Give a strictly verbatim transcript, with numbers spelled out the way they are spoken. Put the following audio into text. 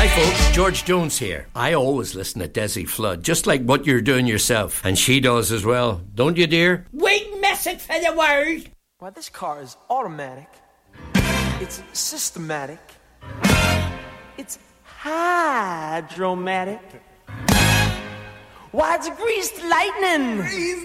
Hi folks, George Jones here. I always listen to Desi Flood, just like what you're doing yourself. And she does as well. Don't you, dear? Wait message for the world. Why, this car is automatic. It's systematic. It's hydromatic. Why, it's greased lightning.